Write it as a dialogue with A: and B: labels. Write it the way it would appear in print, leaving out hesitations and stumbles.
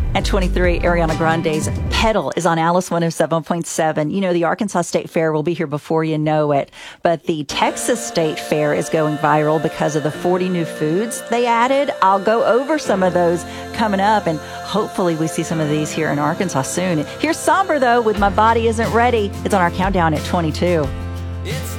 A: At 23, Ariana Grande's Pedal is on Alice 107.7. You know, the Arkansas State Fair will be here before you know it, but the Texas State Fair is going viral because of the 40 new foods they added. I'll go over some of those coming up, and hopefully we see some of these here in Arkansas soon. Here's Somber, though, with My Body Isn't Ready. It's on our countdown at 22.
B: It's